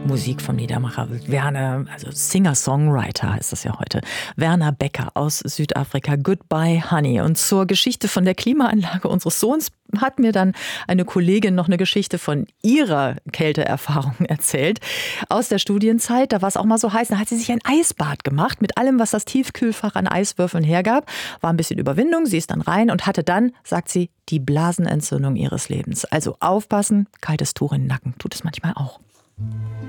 Musik vom Liedermacher Werner, also Singer-Songwriter heißt das ja heute, Werner Becker aus Südafrika. Goodbye Honey. Und zur Geschichte von der Klimaanlage unseres Sohns hat mir dann eine Kollegin noch eine Geschichte von ihrer Kälteerfahrung erzählt. Aus der Studienzeit, da war es auch mal so heiß, da hat sie sich ein Eisbad gemacht mit allem, was das Tiefkühlfach an Eiswürfeln hergab. War ein bisschen Überwindung, sie ist dann rein und hatte dann, sagt sie, die Blasenentzündung ihres Lebens. Also aufpassen, kaltes Tuch in den Nacken tut es manchmal auch.